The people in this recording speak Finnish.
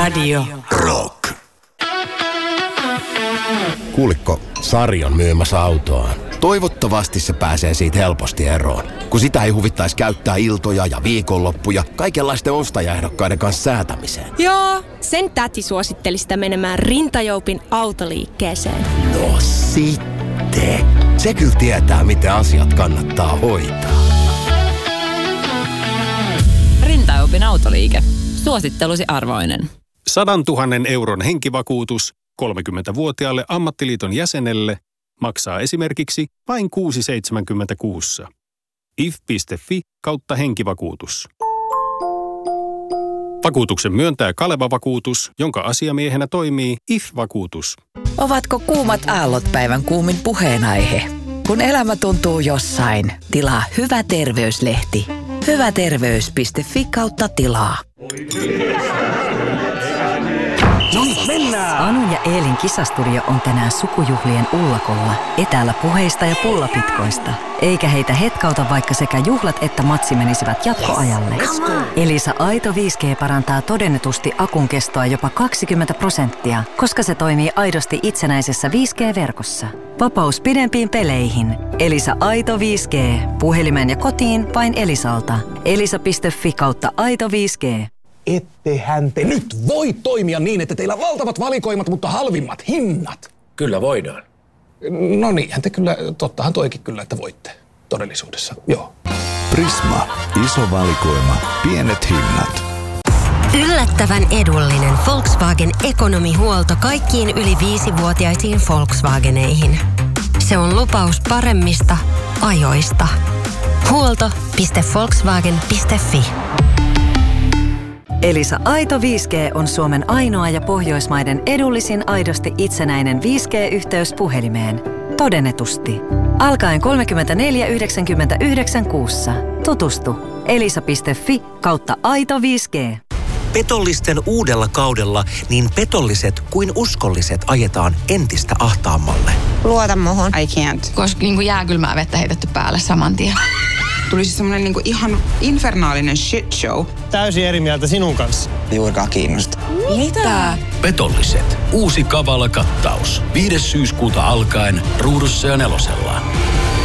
Radio Rock. Kuulikko, Sari on myymässä autoaan. Toivottavasti se pääsee siitä helposti eroon, kun sitä ei huvittaisi käyttää iltoja ja viikonloppuja kaikenlaisten ostajaehdokkaiden kanssa säätämiseen. Joo, sen täti suositteli sitä menemään Rintajoupin autoliikkeeseen. No sitten. Se kyllä tietää, miten asiat kannattaa hoitaa. Rintajoupin autoliike. Suosittelusi arvoinen. 100 000 euron henkivakuutus 30-vuotiaalle ammattiliiton jäsenelle maksaa esimerkiksi vain 6,70 kuussa. if.fi/henkivakuutus. Vakuutuksen myöntää Kaleva Vakuutus, jonka asiamiehenä toimii IF-vakuutus. Ovatko kuumat aallot päivän kuumin puheenaihe? Kun elämä tuntuu jossain, tilaa Hyvä terveyslehti. Hyväterveys.fi/tilaa. No niin, mennään! Anun ja Eelin kisastudio on tänään sukujuhlien ullakolla, etäällä puheista ja pullapitkoista. Eikä heitä hetkauta, vaikka sekä juhlat että matsi menisivät jatkoajalle. Elisa Aito 5G parantaa todennetusti akun kestoa jopa 20%, koska se toimii aidosti itsenäisessä 5G-verkossa. Vapaus pidempiin peleihin. Elisa Aito 5G. Puhelimeen ja kotiin vain Elisalta. elisa.fi/Aito 5G. Ettehän te nyt voi toimia niin, että teillä on valtavat valikoimat, mutta halvimmat hinnat. Kyllä voidaan. No niinhän te kyllä, tottahan toikin kyllä, että voitte todellisuudessa, joo. Prisma. Iso valikoima. Pienet hinnat. Yllättävän edullinen Volkswagen ekonomihuolto kaikkiin yli 5-vuotiaisiin Volkswageneihin. Se on lupaus paremmista ajoista. Huolto.volkswagen.fi. Elisa Aito 5G on Suomen ainoa ja Pohjoismaiden edullisin aidosti itsenäinen 5G-yhteys puhelimeen. Todennetusti. Alkaen 34,99 kuussa. Tutustu. elisa.fi/Aito 5G. Petollisten uudella kaudella niin petolliset kuin uskolliset ajetaan entistä ahtaammalle. Luota muhun. I can't. Koska jääkylmää vettä heitetty päälle saman tien. Tuli siis semmonen ihan infernaalinen shit show. Täysin eri mieltä sinun kanssa. Juurikaan kiinnosta. Mitä? Petolliset. Uusi kavala kattaus. 5. syyskuuta alkaen Ruudussa ja Nelosella.